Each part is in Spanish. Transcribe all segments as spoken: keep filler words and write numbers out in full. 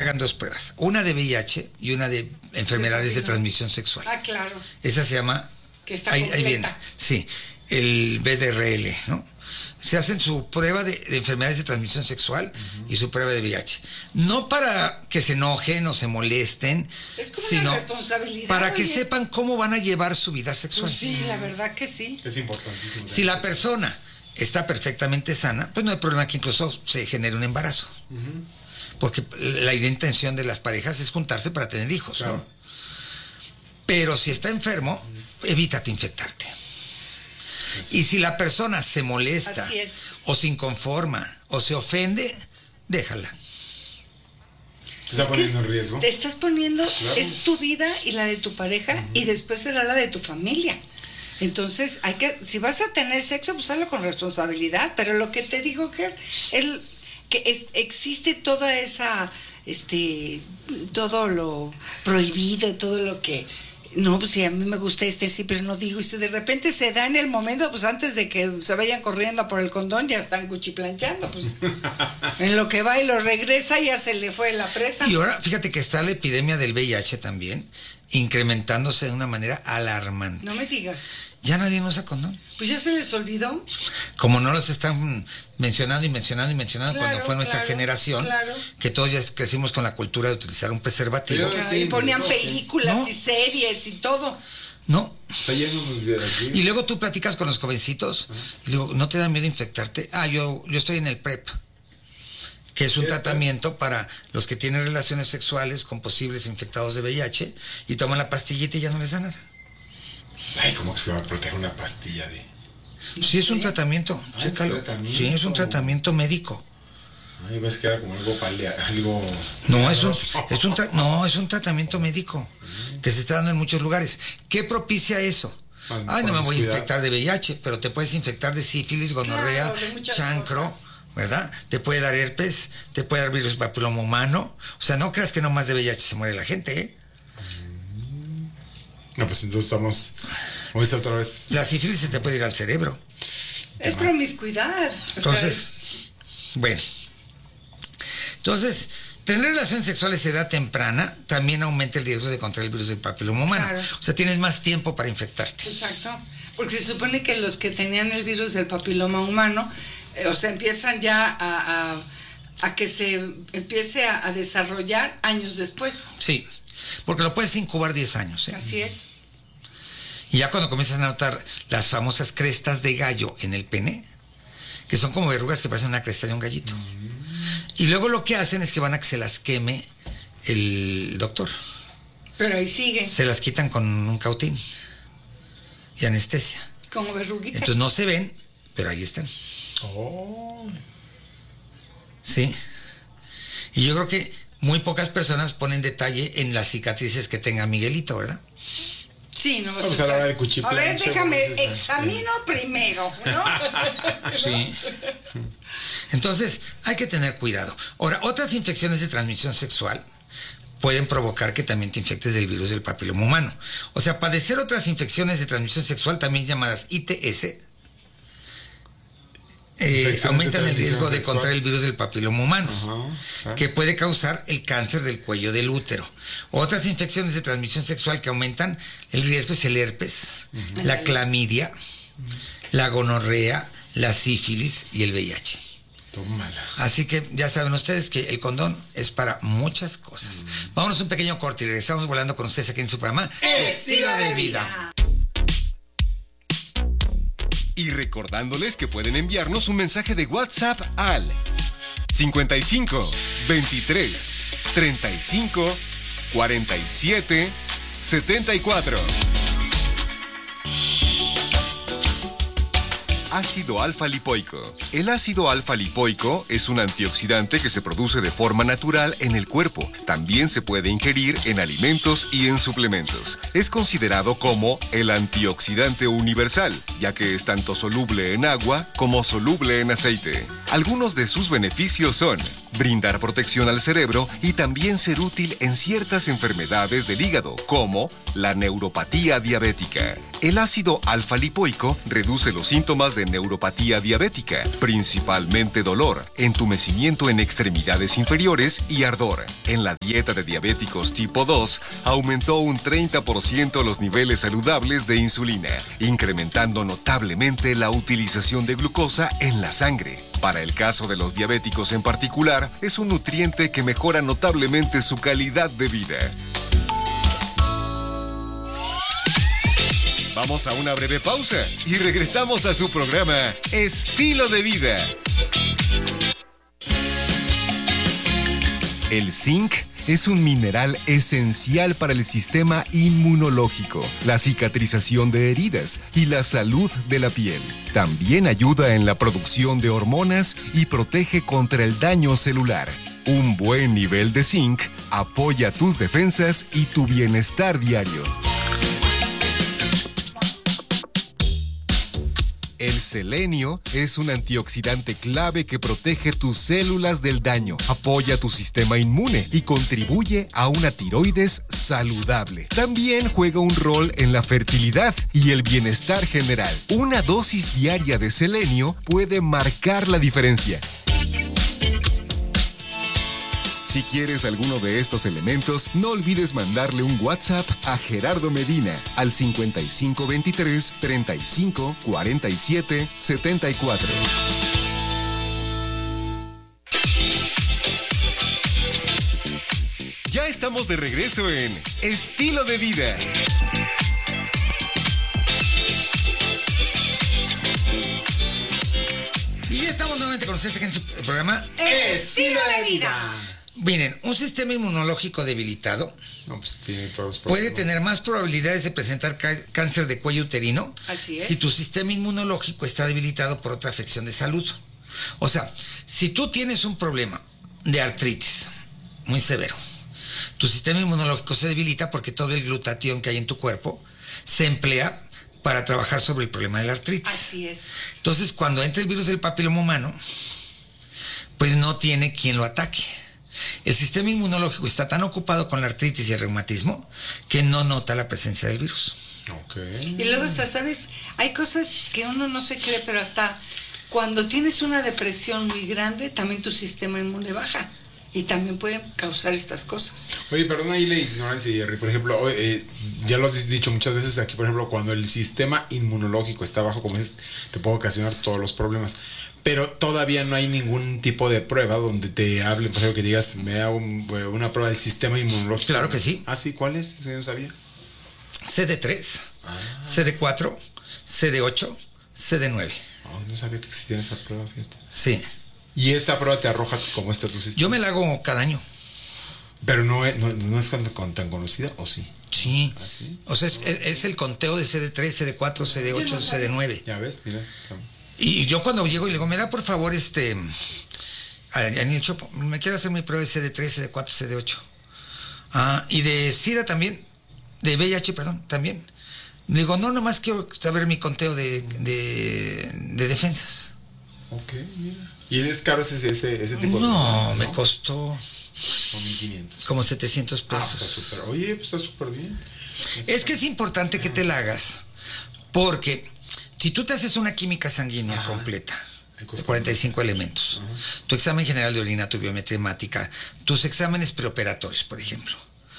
hagan dos pruebas, una de V I H y una de enfermedades de transmisión sexual. Ah, claro. Esa se llama, que está ahí, completa. ahí viene, sí, el B D R L, ¿no? Se hacen su prueba de, de enfermedades de transmisión sexual uh-huh. y su prueba de V I H. No para que se enojen o se molesten, es como sino una responsabilidad, para que oye. sepan cómo van a llevar su vida sexual. Pues sí, la verdad que sí. Es importantísimo. Si la persona está perfectamente sana, pues no hay problema que incluso se genere un embarazo. Uh-huh. Porque la intención de las parejas es juntarse para tener hijos, claro. ¿no? Pero si está enfermo, evítate infectarte. Y si la persona se molesta o se inconforma o se ofende, déjala. ¿Te está poniendo en riesgo? Te estás poniendo, claro. Es tu vida y la de tu pareja uh-huh. y después será la de tu familia. Entonces, hay que, si vas a tener sexo, pues hazlo con responsabilidad. Pero lo que te digo, Ger, es que es, existe toda esa, este, todo lo prohibido, todo lo que... No, pues sí, a mí me gusta este, sí, pero no digo. Y si de repente se da en el momento, pues antes de que se vayan corriendo por el condón, ya están cuchiplanchando. Pues en lo que va y lo regresa, ya se le fue la presa. Y ahora, fíjate que está la epidemia del V I H también, incrementándose de una manera alarmante. No me digas. Ya nadie usa condón. Pues ya se les olvidó. Como no los están mencionando y mencionando y mencionando claro, cuando fue nuestra claro, generación, claro. que todos ya crecimos con la cultura de utilizar un preservativo. Claro, y ponían películas no. y series y todo. No. Está lleno de y luego tú platicas con los jovencitos ¿Ah? y luego, ¿no te da miedo infectarte? Ah, yo, yo estoy en el PrEP, que es un tratamiento para los que tienen relaciones sexuales con posibles infectados de V I H y toman la pastillita y ya no les da nada. Ay, ¿cómo que se va a proteger una pastilla de...? Sí, sí. es un tratamiento, ah, chécalo. ¿Es tratamiento? Sí, es un tratamiento médico. Ay, ves que era como algo palea, algo... No, es un, es un tra- no, es un tratamiento médico uh-huh. que se está dando en muchos lugares. ¿Qué propicia eso? Más, Ay, no me voy a infectar de V I H, pero te puedes infectar de sífilis, gonorrea, claro, chancro, cosas. ¿Verdad? Te puede dar herpes, te puede dar virus papiloma humano. O sea, no creas que nomás de V I H se muere la gente, ¿eh? No, pues entonces estamos... ¿Cómo dice otra vez? La sífilis se te puede ir al cerebro. Es promiscuidad. Entonces, o sea, es... bueno. Entonces, tener relaciones sexuales a edad temprana también aumenta el riesgo de contraer el virus del papiloma humano. Claro. O sea, tienes más tiempo para infectarte. Exacto. Porque se supone que los que tenían el virus del papiloma humano, eh, o sea, empiezan ya a, a, a que se empiece a, a desarrollar años después. Sí. Porque lo puedes incubar diez años. ¿eh? Así es. Y ya cuando comienzas a notar las famosas crestas de gallo en el pene, que son como verrugas que parecen una cresta de un gallito. Mm. Y luego lo que hacen es que van a que se las queme el doctor. Pero ahí siguen. Se las quitan con un cautín y anestesia. Como verruguitas. Entonces no se ven, pero ahí están. Oh. Sí. Y yo creo que muy pocas personas ponen detalle en las cicatrices que tenga Miguelito, ¿verdad? Sí, no. Vamos a hablar del cuchiplanche. A ver, déjame, examino primero, ¿no? Sí. Entonces, hay que tener cuidado. Ahora, otras infecciones de transmisión sexual pueden provocar que también te infectes del virus del papiloma humano. O sea, padecer otras infecciones de transmisión sexual, también llamadas I T S, Eh, aumentan el riesgo de contraer el virus del papiloma humano, uh-huh. que puede causar el cáncer del cuello del útero. Otras infecciones de transmisión sexual que aumentan el riesgo es el herpes, uh-huh. la clamidia, uh-huh. la gonorrea, la sífilis y el V I H. Tómala. Así que ya saben ustedes que el condón es para muchas cosas. Uh-huh. Vámonos a un pequeño corte y regresamos volando con ustedes aquí en su programa Estilo de Vida. Y recordándoles que pueden enviarnos un mensaje de WhatsApp al cincuenta y cinco, veintitrés, treinta y cinco, cuarenta y siete, setenta y cuatro. Ácido alfa-lipoico. El ácido alfa-lipoico es un antioxidante que se produce de forma natural en el cuerpo. También se puede ingerir en alimentos y en suplementos. Es considerado como el antioxidante universal, ya que es tanto soluble en agua como soluble en aceite. Algunos de sus beneficios son brindar protección al cerebro y también ser útil en ciertas enfermedades del hígado, como la neuropatía diabética. El ácido alfa-lipoico reduce los síntomas de neuropatía diabética, principalmente dolor, entumecimiento en extremidades inferiores y ardor. En la dieta de diabéticos tipo dos, aumentó un treinta por ciento los niveles saludables de insulina, incrementando notablemente la utilización de glucosa en la sangre. Para el caso de los diabéticos en particular, es un nutriente que mejora notablemente su calidad de vida. Vamos a una breve pausa y regresamos a su programa Estilo de Vida. El zinc es un mineral esencial para el sistema inmunológico, la cicatrización de heridas y la salud de la piel. También ayuda en la producción de hormonas y protege contra el daño celular. Un buen nivel de zinc apoya tus defensas y tu bienestar diario. El selenio es un antioxidante clave que protege tus células del daño, apoya tu sistema inmune y contribuye a una tiroides saludable. También juega un rol en la fertilidad y el bienestar general. Una dosis diaria de selenio puede marcar la diferencia. Si quieres alguno de estos elementos, no olvides mandarle un WhatsApp a Gerardo Medina al cincuenta y cinco veintitrés, treinta y cinco, cuarenta y siete, setenta y cuatro. Ya estamos de regreso en Estilo de Vida. Y ya estamos nuevamente con ustedes en su programa Estilo de Vida. Miren, un sistema inmunológico debilitado No, pues tiene todos los puede problemas. tener más probabilidades de presentar ca- cáncer de cuello uterino. Así es. Si tu sistema inmunológico está debilitado por otra afección de salud. O sea, si tú tienes un problema de artritis muy severo, tu sistema inmunológico se debilita porque todo el glutatión que hay en tu cuerpo se emplea para trabajar sobre el problema de la artritis. Así es. Entonces, cuando entra el virus del papiloma humano, pues no tiene quien lo ataque. El sistema inmunológico está tan ocupado con la artritis y el reumatismo que no nota la presencia del virus. Ok. Y luego hasta, ¿sabes? Hay cosas que uno no se cree, pero hasta cuando tienes una depresión muy grande, también tu sistema inmune baja. Y también pueden causar estas cosas. Oye, perdona ahí la ignorancia, Jerry. Por ejemplo, hoy, eh, ya lo has dicho muchas veces aquí, por ejemplo, cuando el sistema inmunológico está bajo, como dices, te puede ocasionar todos los problemas. Pero todavía no hay ningún tipo de prueba donde te hable, por ejemplo, que digas, me hago un- una prueba del sistema inmunológico. Claro que sí. Ah, sí, ¿cuál es? Eso yo no sabía. C D tres, Ah. C D cuatro, C D ocho, C D nueve. Oh, no sabía que existía esa prueba, fíjate. Sí. Y esa prueba te arroja cómo está tu sistema. Yo me la hago cada año. Pero no es, no, no es tan, tan conocida, ¿o sí? Sí. ¿Ah, sí? O sea, es, es el conteo de C D tres, C D cuatro, C D ocho, C D nueve. Ya ves, mira. Y yo cuando llego y le digo, me da por favor este... A Daniel Chopo, me quiero hacer mi prueba de C D tres, C D cuatro, C D ocho. Ah, y de SIDA también, de V I H, perdón, también. Le digo, no, nomás quiero saber mi conteo de, de, de defensas. Ok, mira. ¿Y es caro ese, ese, ese tipo de No, prueba? me costó Como mil quinientos. como setecientos Ah, está pesos. súper. Oye, pues está súper bien. Es que es importante que te la hagas, porque si tú te haces una química sanguínea Ajá. completa, Hay de cosas cuarenta y cinco elementos, tu examen general de orina, tu biometría hemática, tus exámenes preoperatorios, por ejemplo,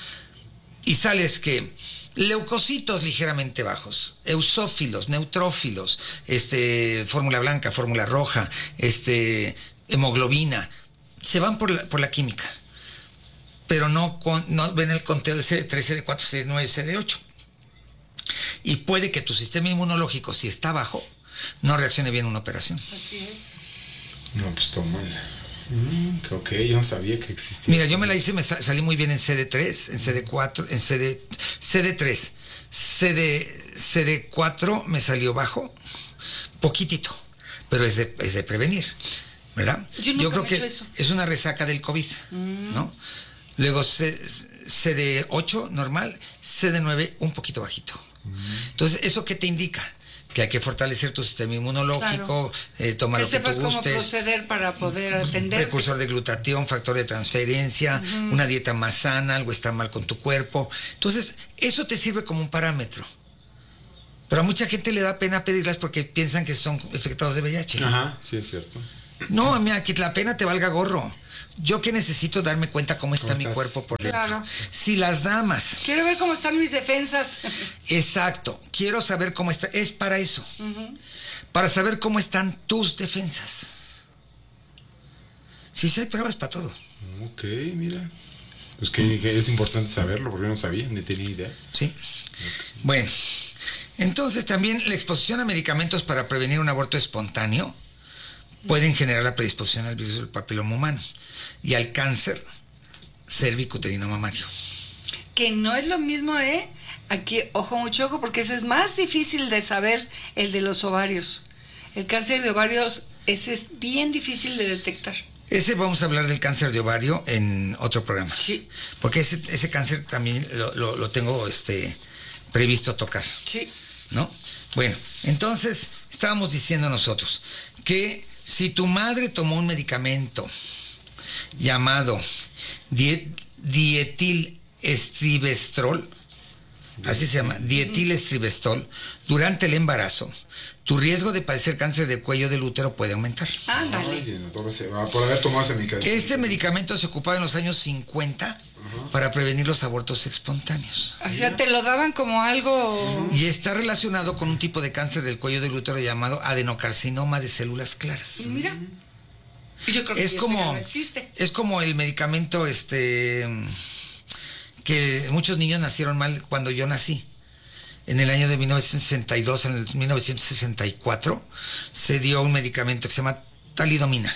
y sales que leucocitos ligeramente bajos, eosófilos, neutrófilos, este, fórmula blanca, fórmula roja, este, hemoglobina, se van por la, por la química, pero no, con, no ven el conteo de C D tres, C D cuatro, C D nueve, C D ocho. Y puede que tu sistema inmunológico, si está bajo, no reaccione bien a una operación. Así es. No, pues toma. Mm, que ok, yo no sabía que existía. Mira, yo me la hice, me sa- salí muy bien en C D tres, en C D cuatro, en C D, C D tres, C D, C D cuatro me salió bajo, poquitito, pero es de, es de prevenir, ¿verdad? Yo nunca creo me he que hecho eso. es una resaca del COVID, ¿no? Luego C- CD ocho normal, C D nueve un poquito bajito. Entonces, ¿eso qué te indica? que hay que fortalecer tu sistema inmunológico, claro. eh, toma que lo que sepas tú gustes. cómo proceder para poder atender. Precursor de glutatión, factor de transferencia, uh-huh. una dieta más sana, algo está mal con tu cuerpo. Entonces, eso te sirve como un parámetro. Pero a mucha gente le da pena pedirlas porque piensan que son infectados de V I H. Ajá, sí es cierto. No, mira, que la pena te valga gorro. Yo que necesito darme cuenta cómo está ¿Cómo mi estás? cuerpo por dentro. Claro. Si las damas... Quiero ver cómo están mis defensas. Exacto. Quiero saber cómo está. Es para eso. Uh-huh. Para saber cómo están tus defensas. Sí, sí hay pruebas para todo. Ok, mira. Pues que, que es importante saberlo porque yo no sabía, ni tenía idea. Sí. Okay. Bueno, entonces también la exposición a medicamentos para prevenir un aborto espontáneo pueden generar la predisposición al virus del papiloma humano y al cáncer cervicuterino mamario. Que no es lo mismo, ¿eh? Aquí, ojo, mucho ojo, porque ese es más difícil de saber, el de los ovarios. El cáncer de ovarios, ese es bien difícil de detectar. Ese vamos a hablar del cáncer de ovario en otro programa. Sí. Porque ese, ese cáncer también lo, lo, lo tengo este, previsto tocar. Sí. ¿No? Bueno, entonces estábamos diciendo nosotros que si tu madre tomó un medicamento llamado die, dietilestribestrol, así se llama, dietilestribestrol, durante el embarazo, tu riesgo de padecer cáncer de cuello del útero puede aumentar. Ándale. Por haber tomado ese medicamento. Este medicamento se ocupaba en los años cincuenta uh-huh. para prevenir los abortos espontáneos. O sea, te lo daban como algo... Uh-huh. Y está relacionado con un tipo de cáncer del cuello del útero llamado adenocarcinoma de células claras. Mira. Yo creo que es como, no existe. Es como el medicamento este que muchos niños nacieron mal cuando yo nací. En el año de mil novecientos sesenta y dos, en el mil novecientos sesenta y cuatro, se dio un medicamento que se llama talidomina.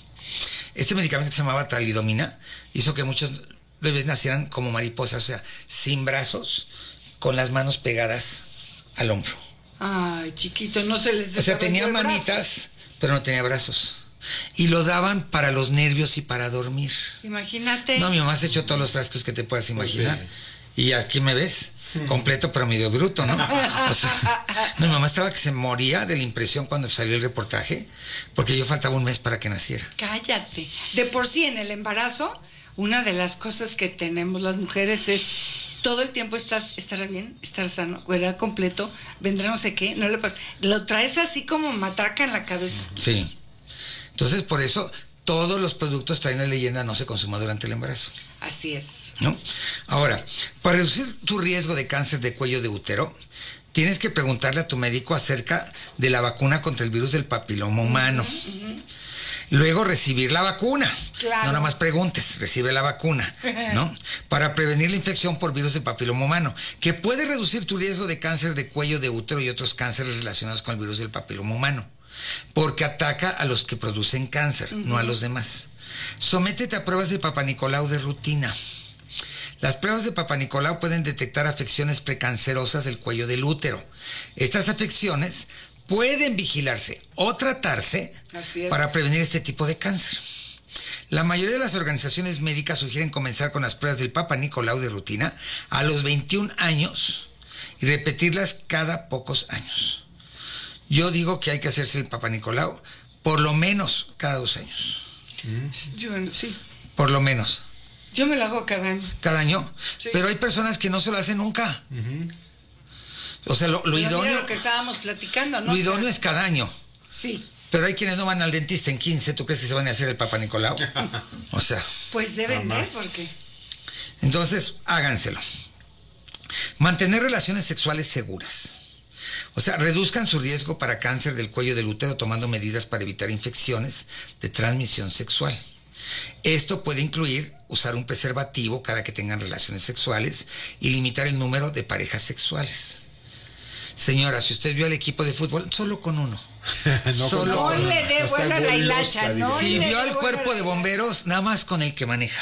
Este medicamento que se llamaba talidomina hizo que muchos bebés nacieran como mariposas, o sea, sin brazos, con las manos pegadas al hombro. Ay, chiquito, no se les... O sea, tenía manitas, pero no tenía brazos. Y lo daban para los nervios y para dormir. Imagínate. No, mi mamá se echó todos los frascos que te puedas imaginar. Sí. Y aquí me ves, completo pero medio bruto, ¿no? O sea, no, mi mamá estaba que se moría de la impresión cuando salió el reportaje, porque yo faltaba un mes para que naciera. Cállate. De por sí, en el embarazo, una de las cosas que tenemos las mujeres es todo el tiempo estás, estará bien, estar sano, ¿verdad? Completo, vendrá no sé qué, no le pasa. Lo traes así como matraca en la cabeza. Sí. Entonces, por eso, todos los productos traen la leyenda no se consuma durante el embarazo. Así es. ¿No? Ahora, para reducir tu riesgo de cáncer de cuello de útero, tienes que preguntarle a tu médico acerca de la vacuna contra el virus del papiloma humano. Uh-huh, uh-huh. Luego, recibir la vacuna. Claro. No nada más preguntes, recibe la vacuna, ¿no? Para prevenir la infección por virus del papiloma humano, que puede reducir tu riesgo de cáncer de cuello de útero y otros cánceres relacionados con el virus del papiloma humano. Porque ataca a los que producen cáncer, uh-huh. no a los demás. Sométete a pruebas de Papa Nicolau de rutina. Las pruebas de Papa Nicolau pueden detectar afecciones precancerosas del cuello del útero. Estas afecciones pueden vigilarse o tratarse para prevenir este tipo de cáncer. La mayoría de las organizaciones médicas sugieren comenzar con las pruebas del Papa Nicolau de rutina a los veintiún años y repetirlas cada pocos años. Yo digo que hay que hacerse el Papa Nicolau por lo menos cada dos años. Yo, sí. Por lo menos. Yo me lo hago cada año. ¿Cada año? Sí. Pero hay personas que no se lo hacen nunca. Uh-huh. O sea, lo, lo idóneo... Mira lo que estábamos platicando, ¿no? Lo idóneo es cada año. Sí. Pero hay quienes no van al dentista en quince. ¿Tú crees que se van a hacer el Papa Nicolau? O sea... Pues deben de, porque... Entonces, háganselo. Mantener relaciones sexuales seguras. O sea, reduzcan su riesgo para cáncer del cuello del útero tomando medidas para evitar infecciones de transmisión sexual. Esto puede incluir usar un preservativo cada que tengan relaciones sexuales y limitar el número de parejas sexuales. Señora, si usted vio al equipo de fútbol, solo con uno. no, solo no con le dé no vuelo a la hilacha. No si vio al cuerpo de bomberos, nada más con el que maneja.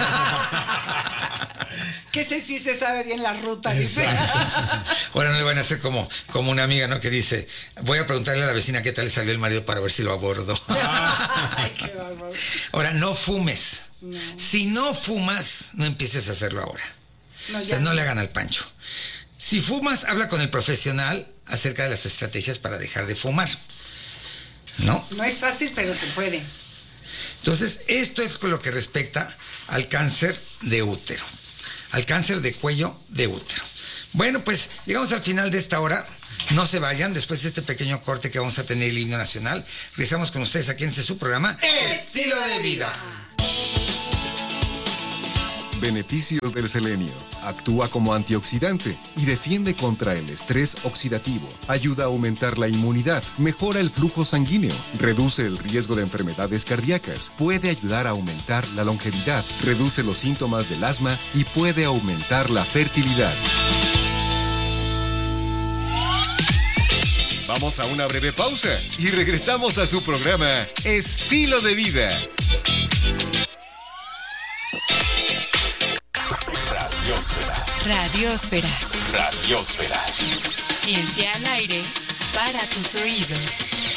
Que ese sí se sabe bien la ruta, dice. Ahora no le van a hacer como, como una amiga, ¿no? Que dice, voy a preguntarle a la vecina qué tal le salió el marido para ver si lo abordo. Ay, qué bárbaro. Ahora, no fumes. No. Si no fumas, no empieces a hacerlo ahora. No, o sea, no le hagan al pancho. Si fumas, habla con el profesional acerca de las estrategias para dejar de fumar. ¿No? No es fácil, pero se puede. Entonces, esto es con lo que respecta al cáncer de útero, al cáncer de cuello de útero. Bueno, pues llegamos al final de esta hora. No se vayan, después de este pequeño corte que vamos a tener el himno nacional, regresamos con ustedes aquí en este su programa Estilo de Vida. Beneficios del selenio. Actúa como antioxidante y defiende contra el estrés oxidativo. Ayuda a aumentar la inmunidad, mejora el flujo sanguíneo, reduce el riesgo de enfermedades cardíacas, puede ayudar a aumentar la longevidad, reduce los síntomas del asma y puede aumentar la fertilidad. Vamos a una breve pausa y regresamos a su programa Estilo de Vida. Radiosfera. Radiosfera. Radiosfera. Ciencia al aire para tus oídos.